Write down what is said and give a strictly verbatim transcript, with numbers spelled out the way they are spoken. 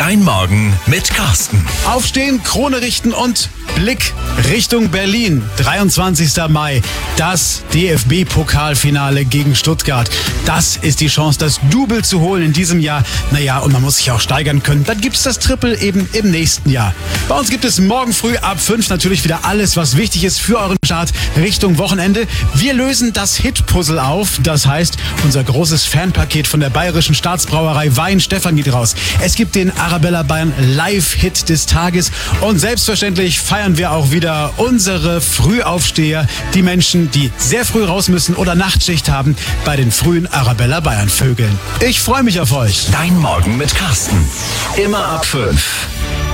Dein Morgen mit Carsten. Aufstehen, Krone richten und Blick Richtung Berlin. dreiundzwanzigster Mai, das D F B-Pokalfinale gegen Stuttgart. Das ist die Chance, das Double zu holen in diesem Jahr. Naja, und man muss sich auch steigern können. Dann gibt es das Triple eben im nächsten Jahr. Bei uns gibt es morgen früh ab fünf natürlich wieder alles, was wichtig ist für euren Start Richtung Wochenende. Wir lösen das Hit-Puzzle auf. Das heißt, unser großes Fanpaket von der Bayerischen Staatsbrauerei Wein Stefan geht raus. Es gibt den Arabella Bayern Live-Hit des Tages. Und selbstverständlich feiern wir auch wieder unsere Frühaufsteher, die Menschen, die sehr früh raus müssen oder Nachtschicht haben, bei den frühen Arabella Bayern Vögeln. Ich freue mich auf euch. Dein Morgen mit Carsten. Immer ab fünf.